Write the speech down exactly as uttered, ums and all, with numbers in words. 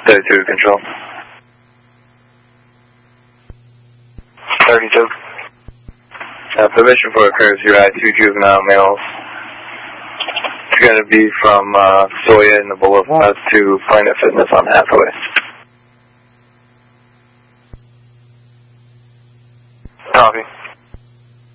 thirty-two control. thirty-two. Uh, permission for a courtesy ride, two juvenile males. It's going to be from uh, Sawyer in the Boulevard to Planet Fitness on Hathaway. Copy.